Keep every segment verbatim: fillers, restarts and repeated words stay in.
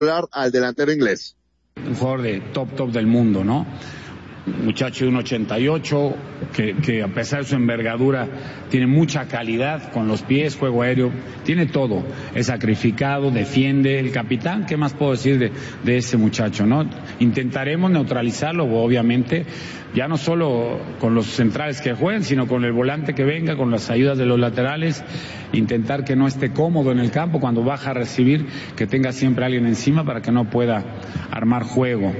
hablar al delantero inglés. Un jugador de top, top del mundo, ¿no? Un muchacho de uno ochenta y ocho, que, que a pesar de su envergadura tiene mucha calidad con los pies, juego aéreo, tiene todo, es sacrificado, defiende, el capitán, ¿qué más puedo decir de, de ese muchacho, no? Intentaremos neutralizarlo, obviamente, ya no solo con los centrales que jueguen, sino con el volante que venga, con las ayudas de los laterales, intentar que no esté cómodo en el campo, cuando baja a recibir, que tenga siempre alguien encima para que no pueda armar juego.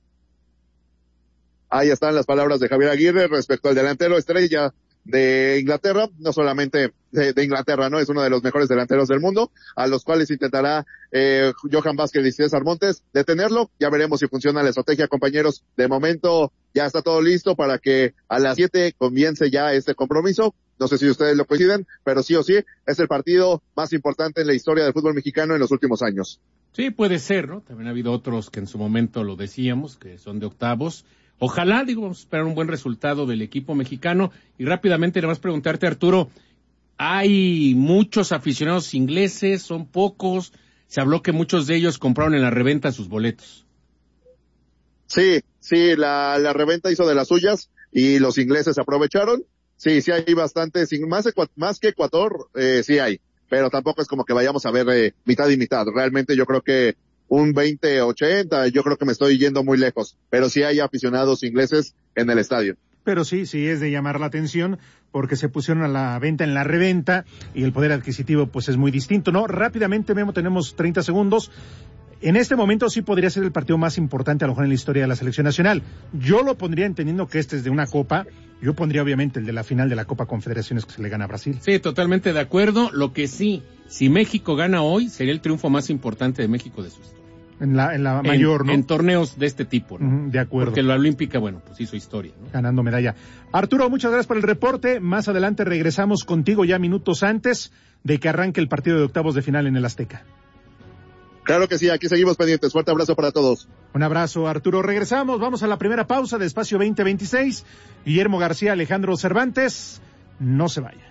Ahí están las palabras de Javier Aguirre respecto al delantero estrella de Inglaterra, no solamente de, de Inglaterra, ¿no? Es uno de los mejores delanteros del mundo, a los cuales intentará eh, Johan Vázquez y César Montes detenerlo. Ya veremos si funciona la estrategia, compañeros. De momento ya está todo listo para que a las siete comience ya este compromiso. No sé si ustedes lo coinciden, pero sí o sí es el partido más importante en la historia del fútbol mexicano en los últimos años. Sí, puede ser, ¿no? También ha habido otros que en su momento lo decíamos, que son de octavos. Ojalá, digo, vamos a esperar un buen resultado del equipo mexicano. Y rápidamente le vas a preguntarte, Arturo, hay muchos aficionados ingleses, son pocos. Se habló que muchos de ellos compraron en la reventa sus boletos. Sí, sí, la, la reventa hizo de las suyas y los ingleses aprovecharon. Sí, sí hay bastantes, más, más que Ecuador, eh, sí hay. Pero tampoco es como que vayamos a ver eh, mitad y mitad. Realmente yo creo que un veinte ochenta, yo creo que me estoy yendo muy lejos, pero sí hay aficionados ingleses en el estadio. Pero sí, sí es de llamar la atención porque se pusieron a la venta en la reventa y el poder adquisitivo pues es muy distinto, ¿no? Rápidamente, Memo, tenemos treinta segundos. En este momento sí podría ser el partido más importante a lo mejor en la historia de la selección nacional. Yo lo pondría entendiendo que este es de una copa. Yo pondría obviamente el de la final de la Copa Confederaciones que se le gana a Brasil. Sí, totalmente de acuerdo. Lo que sí, si México gana hoy, sería el triunfo más importante de México de su historia. En la, en la mayor, en, ¿no? En torneos de este tipo, ¿no? Uh-huh, de acuerdo. Porque la olímpica, bueno, pues hizo historia, ¿no? Ganando medalla. Arturo, muchas gracias por el reporte. Más adelante regresamos contigo ya minutos antes de que arranque el partido de octavos de final en el Azteca. Claro que sí, aquí seguimos pendientes. Fuerte abrazo para todos. Un abrazo, Arturo. Regresamos, vamos a la primera pausa de Espacio veinte veintiséis. Guillermo García, Alejandro Cervantes. No se vaya.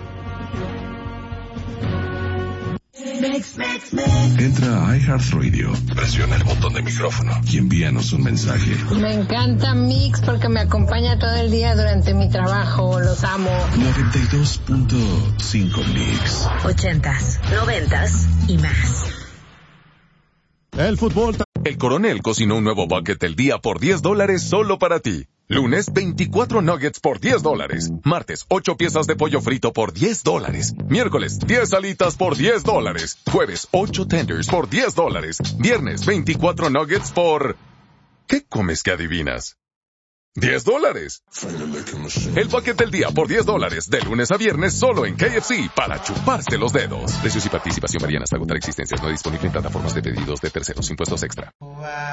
Entra a iHeartRadio, presiona el botón de micrófono y envíanos un mensaje. Me encanta Mix porque me acompaña todo el día durante mi trabajo, los amo. noventa y dos punto cinco Mix. Ochentas, noventas y más. El fútbol. El Coronel cocinó un nuevo bucket del día por diez dólares solo para ti. Lunes, veinticuatro nuggets por diez dólares. Martes, ocho piezas de pollo frito por diez dólares. Miércoles, diez alitas por diez dólares. Jueves, ocho tenders por diez dólares. Viernes, veinticuatro nuggets por... ¿Qué comes que adivinas? diez dólares. El bucket del día por diez dólares. De lunes a viernes solo en K F C para chuparse los dedos. Precios y participación varían hasta agotar existencias. No disponible en plataformas de pedidos de terceros. Impuestos extra.